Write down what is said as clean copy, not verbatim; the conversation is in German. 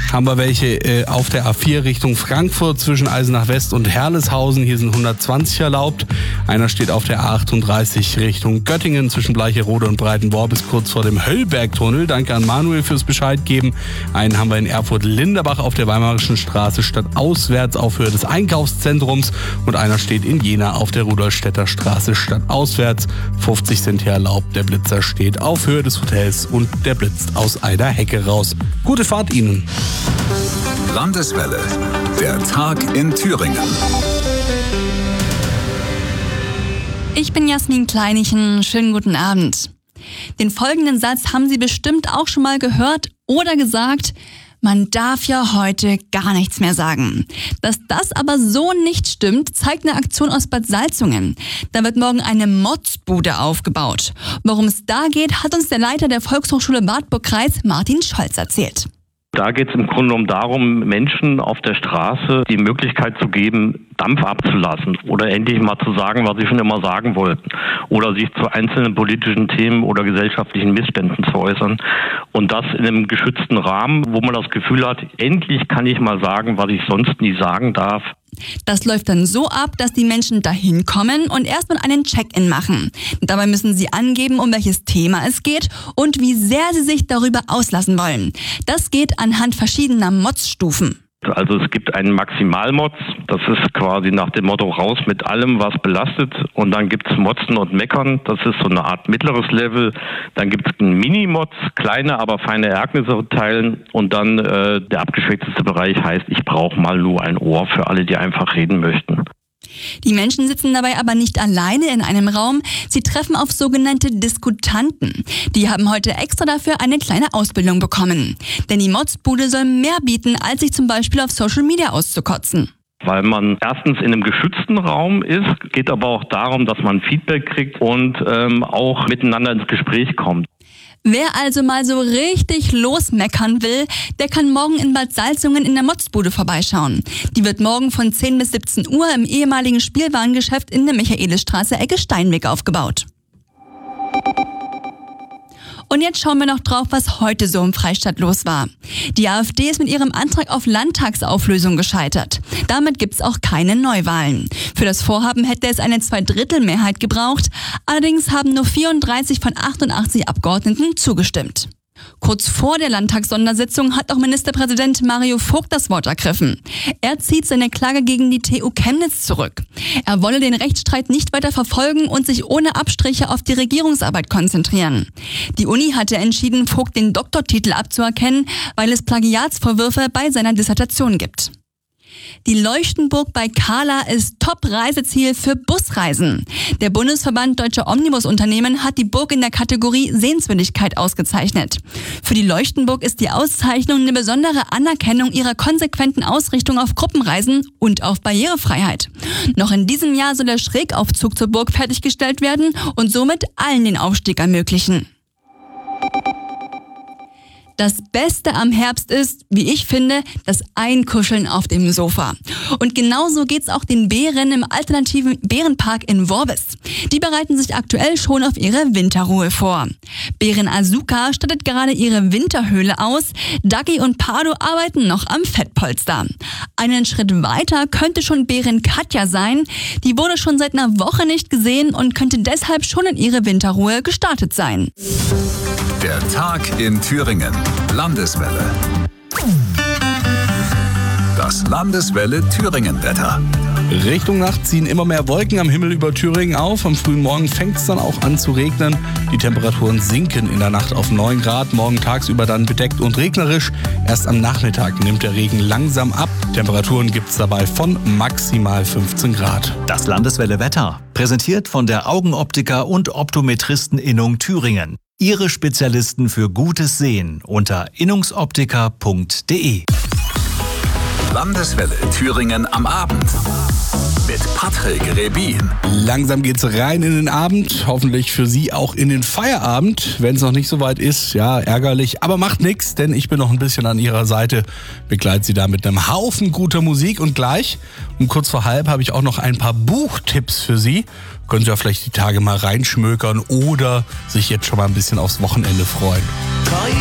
haben wir welche auf der A4 Richtung Frankfurt zwischen Eisenach West und Herleshausen. Hier sind 120 erlaubt. Einer steht auf der A38 Richtung Göttingen zwischen Bleicherode und Breitenborn bis kurz vor dem Höllbergtunnel. Danke an Manuel fürs Bescheid geben. Einen haben wir in Erfurt-Linderbach auf der Weimarischen Straße stadtauswärts auf Höhe des Einkaufszentrums. Und einer steht in Jena auf der Rudolstädter Straße stadtauswärts. 50 sind hier erlaubt. Der Blitzer steht auf Höhe des Hotels und der blitzt aus einer Hecke raus. Gute Fahrt Ihnen. Landeswelle, der Tag in Thüringen. Ich bin Jasmin Kleinichen, schönen guten Abend. Den folgenden Satz haben Sie bestimmt auch schon mal gehört oder gesagt: Man darf ja heute gar nichts mehr sagen. Dass das aber so nicht stimmt, zeigt eine Aktion aus Bad Salzungen. Da wird morgen eine Motzbude aufgebaut. Worum es da geht, hat uns der Leiter der Volkshochschule Wartburg-Kreis, Martin Scholz, erzählt. Da geht es im Grunde genommen darum, Menschen auf der Straße die Möglichkeit zu geben, Dampf abzulassen oder endlich mal zu sagen, was sie schon immer sagen wollten, oder sich zu einzelnen politischen Themen oder gesellschaftlichen Missständen zu äußern, und das in einem geschützten Rahmen, wo man das Gefühl hat, endlich kann ich mal sagen, was ich sonst nie sagen darf. Das läuft dann so ab, dass die Menschen dahin kommen und erstmal einen Check-in machen. Dabei müssen sie angeben, um welches Thema es geht und wie sehr sie sich darüber auslassen wollen. Das geht anhand verschiedener Motzstufen. Also es gibt einen Maximalmotz, das ist quasi nach dem Motto raus mit allem, was belastet. Und dann gibt es Motzen und Meckern, das ist so eine Art mittleres Level. Dann gibt es einen Mini-Motz, kleine, aber feine Ereignisse teilen. Und dann der abgeschwächteste Bereich heißt, ich brauche mal nur ein Ohr für alle, die einfach reden möchten. Die Menschen sitzen dabei aber nicht alleine in einem Raum. Sie treffen auf sogenannte Diskutanten. Die haben heute extra dafür eine kleine Ausbildung bekommen. Denn die Motzbude soll mehr bieten, als sich zum Beispiel auf Social Media auszukotzen. Weil man erstens in einem geschützten Raum ist, geht aber auch darum, dass man Feedback kriegt und auch miteinander ins Gespräch kommt. Wer also mal so richtig losmeckern will, der kann morgen in Bad Salzungen in der Motzbude vorbeischauen. Die wird morgen von 10 bis 17 Uhr im ehemaligen Spielwarengeschäft in der Michaelisstraße Ecke Steinweg aufgebaut. Und jetzt schauen wir noch drauf, was heute so im Freistaat los war. Die AfD ist mit ihrem Antrag auf Landtagsauflösung gescheitert. Damit gibt's auch keine Neuwahlen. Für das Vorhaben hätte es eine 2/3 gebraucht. Allerdings haben nur 34 von 88 Abgeordneten zugestimmt. Kurz vor der Landtagssondersitzung hat auch Ministerpräsident Mario Vogt das Wort ergriffen. Er zieht seine Klage gegen die TU Chemnitz zurück. Er wolle den Rechtsstreit nicht weiter verfolgen und sich ohne Abstriche auf die Regierungsarbeit konzentrieren. Die Uni hatte entschieden, Vogt den Doktortitel abzuerkennen, weil es Plagiatsvorwürfe bei seiner Dissertation gibt. Die Leuchtenburg bei Kahla ist Top-Reiseziel für Busreisen. Der Bundesverband Deutscher Omnibusunternehmen hat die Burg in der Kategorie Sehenswürdigkeit ausgezeichnet. Für die Leuchtenburg ist die Auszeichnung eine besondere Anerkennung ihrer konsequenten Ausrichtung auf Gruppenreisen und auf Barrierefreiheit. Noch in diesem Jahr soll der Schrägaufzug zur Burg fertiggestellt werden und somit allen den Aufstieg ermöglichen. Das Beste am Herbst ist, wie ich finde, das Einkuscheln auf dem Sofa. Und genauso geht's auch den Bären im alternativen Bärenpark in Worbis. Die bereiten sich aktuell schon auf ihre Winterruhe vor. Bären Azuka stattet gerade ihre Winterhöhle aus. Dagi und Pardo arbeiten noch am Fettpolster. Einen Schritt weiter könnte schon Bärin Katja sein. Die wurde schon seit einer Woche nicht gesehen und könnte deshalb schon in ihre Winterruhe gestartet sein. Der Tag in Thüringen. Landeswelle. Das Landeswelle Thüringen-Wetter. Richtung Nacht ziehen immer mehr Wolken am Himmel über Thüringen auf. Am frühen Morgen fängt es dann auch an zu regnen. Die Temperaturen sinken in der Nacht auf 9 Grad. Morgen tagsüber dann bedeckt und regnerisch. Erst am Nachmittag nimmt der Regen langsam ab. Temperaturen gibt es dabei von maximal 15 Grad. Das Landeswelle Wetter. Präsentiert von der Augenoptiker und Optometristen-Innung Thüringen. Ihre Spezialisten für gutes Sehen unter innungsoptiker.de. Landeswelle Thüringen am Abend. Mit Patrick Rebin. Langsam geht's rein in den Abend, hoffentlich für Sie auch in den Feierabend. Wenn es noch nicht so weit ist, ja, ärgerlich, aber macht nichts, denn ich bin noch ein bisschen an Ihrer Seite, begleite Sie da mit einem Haufen guter Musik und gleich, um kurz vor halb, habe ich auch noch ein paar Buchtipps für Sie. Können Sie ja vielleicht die Tage mal reinschmökern oder sich jetzt schon mal ein bisschen aufs Wochenende freuen.